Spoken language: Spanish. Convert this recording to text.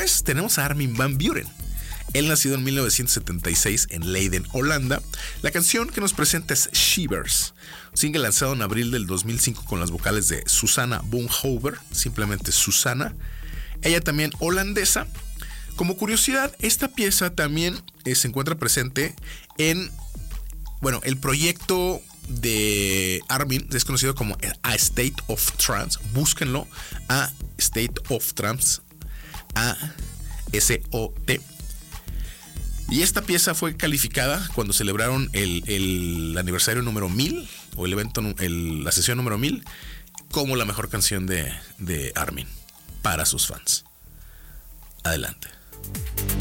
Después tenemos a Armin van Buuren. Él nacido en 1976 en Leiden, Holanda. La canción que nos presenta es Shivers, single lanzado en abril del 2005 con las vocales de Susanna Boonhover, simplemente Susana, ella también holandesa. Como curiosidad, esta pieza también se encuentra presente en, el proyecto de Armin, es conocido como A State of Trance. Búsquenlo, A State of Trance, ASOT. Y esta pieza fue calificada cuando celebraron el aniversario número 1000 o el evento, la sesión número 1000, como la mejor canción de Armin para sus fans. Adelante.